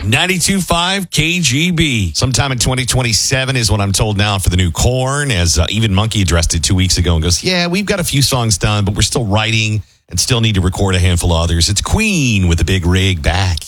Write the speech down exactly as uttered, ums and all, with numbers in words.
ninety-two point five K G B. Sometime in twenty twenty-seven is what I'm told now for the new Korn, as uh, Even Monkey addressed it two weeks ago and goes, yeah, we've got a few songs done, but we're still writing and still need to record a handful of others. It's Queen with the Big Rig back.